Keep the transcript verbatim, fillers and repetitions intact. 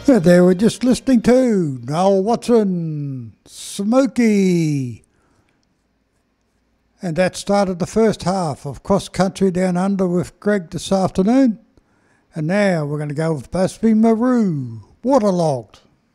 Yeah, they were just listening to Noel Watson, Smokey. And that started the first half of Cross Country Down Under with Greg this afternoon. And now we're going to go with Busby Maru, Waterlogged.